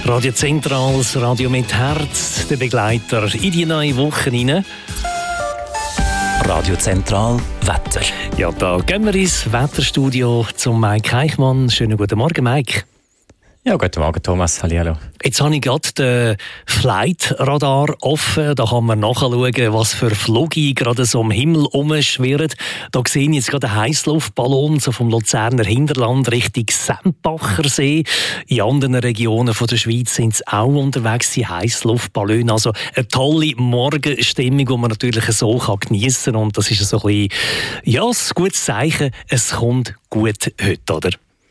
Radio Zentral, das Radio mit Herz, der Begleiter in die neue Woche rein. Radio Zentral Wetter. Ja, da gehen wir ins Wetterstudio zum Mike Heichmann. Schönen guten Morgen, Mike. Ja, guten Morgen, Thomas. Hallihallo. Jetzt habe ich gerade den Flight-Radar offen. Da kann man nachschauen, was für Flüge gerade so am Himmel rumschwirren. Da sehe ich jetzt gerade einen Heissluftballon so vom Luzerner Hinterland Richtung Sempacher See. In anderen Regionen von der Schweiz sind es auch unterwegs, die Heissluftballone. Also eine tolle Morgenstimmung, die man natürlich so geniessen kann. Und das ist so ein bisschen, ja, ein gutes Zeichen. Es kommt gut heute, oder?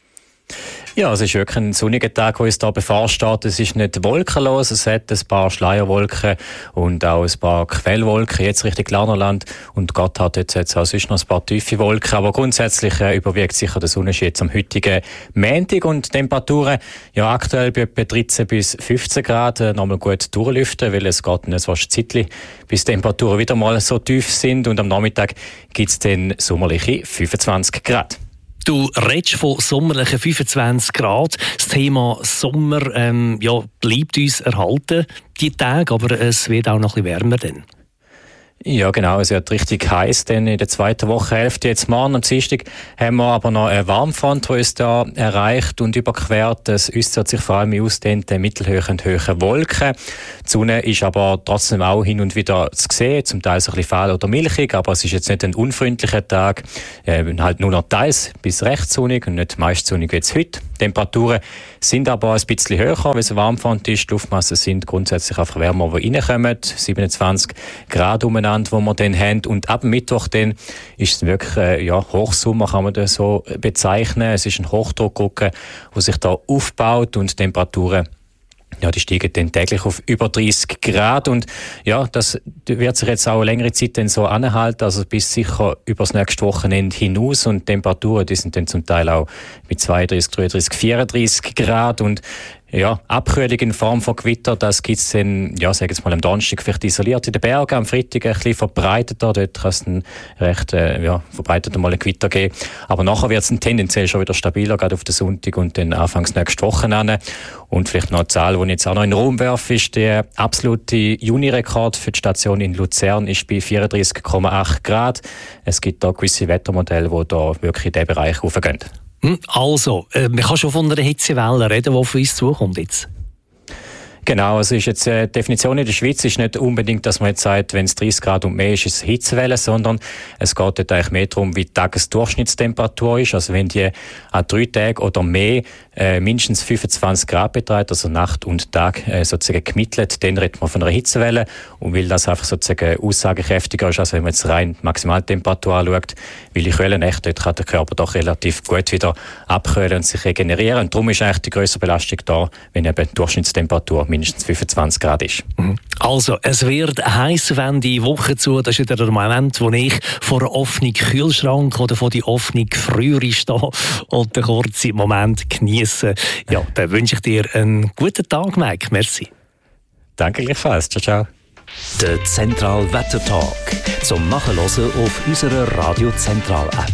Ja, es ist wirklich ein sonniger Tag, der uns hier bevorsteht. Es ist nicht wolkenlos, es hat ein paar Schleierwolken und auch ein paar Quellwolken, jetzt Richtung Glarnerland. Und Gott hat jetzt auch sonst noch ein paar tiefe Wolken. Aber grundsätzlich überwiegt sicher der Sonnenschein jetzt am heutigen Montag. Und die Temperaturen, ja, aktuell bei etwa 13 bis 15 Grad, nochmal gut durchlüften, weil es geht nicht so ein Zeitchen, bis die Temperaturen wieder mal so tief sind. Und am Nachmittag gibt es dann sommerliche 25 Grad. Du redest von sommerlichen 25 Grad. Das Thema Sommer bleibt uns erhalten, die Tage, aber es wird auch noch ein bisschen wärmer dann. Ja, genau. Es wird richtig heiß, denn in der zweiten Wochenhälfte, jetzt morgen am Dienstag, haben wir aber noch eine Warmfront, die uns da erreicht und überquert. Es äußert sich vor allem in ausdehnten mittelhohen und hohen Wolken. Die Sonne ist aber trotzdem auch hin und wieder zu sehen, zum Teil so ein bisschen fahl oder milchig, aber es ist jetzt nicht ein unfreundlicher Tag. Halt nur noch teils bis recht sonnig und nicht meist sonnig wie jetzt heute. Die Temperaturen sind aber ein bisschen höher, weil es eine Warmfront ist. Die Luftmassen sind grundsätzlich einfach wärmer, die reinkommen. 27 Grad umeinander, wo wir dann haben. Und ab Mittwoch dann ist es wirklich Hochsommer, kann man das so bezeichnen. Es ist ein Hochdruckdrucke, der sich da aufbaut und die Temperaturen, ja, die steigen dann täglich auf über 30 Grad und ja, das wird sich jetzt auch eine längere Zeit dann so anhalten, also bis sicher über das nächste Wochenende hinaus und die Temperaturen, die sind dann zum Teil auch mit 32, 33, 34 Grad und ja, Abkühlung in Form von Gewitter, das gibt es dann, ja, sagen wir mal am Donnerstag vielleicht isoliert in den Bergen, am Freitag ein bisschen verbreiteter, dort kann es dann recht verbreiteter mal ein Gewitter geben. Aber nachher wird es dann tendenziell schon wieder stabiler, gerade auf den Sonntag und dann anfangs nächste Woche an. Und vielleicht noch eine Zahl, die ich jetzt auch noch in den Raum werfe, ist der absolute Juni-Rekord für die Station in Luzern ist bei 34,8 Grad. Es gibt da gewisse Wettermodelle, die da wirklich in diesen Bereich raufgehen. Also, man kann schon von einer Hitzewelle reden, die auf uns zukommt jetzt. Genau, also ist jetzt die Definition in der Schweiz ist nicht unbedingt, dass man jetzt sagt, wenn es 30 Grad und mehr ist, ist es Hitzewelle, sondern es geht dort eigentlich mehr darum, wie die Tagesdurchschnittstemperatur ist. Also wenn die an 3 Tagen oder mehr mindestens 25 Grad beträgt, also Nacht und Tag sozusagen gemittelt, dann redet man von einer Hitzewelle. Und weil das einfach sozusagen aussagekräftiger ist, als wenn man jetzt rein die Maximaltemperatur anschaut, weil die Kühlennächte, dort kann der Körper doch relativ gut wieder abkühlen und sich regenerieren. Und darum ist eigentlich die grössere Belastung da, wenn eben die Durchschnittstemperatur mindestens 25 Grad ist. Also, es wird heiß, wenn die Woche zu, das ist wieder der Moment, wo ich vor einem offenen Kühlschrank oder vor die offene Gefriere stehe und den kurzen Moment genieße. Ja, dann wünsche ich dir einen guten Tag, Mike. Merci. Danke gleichfalls. Ciao, ciao. Der Zentral Wetter Talk zum Nachhören auf unserer Radio Zentral App.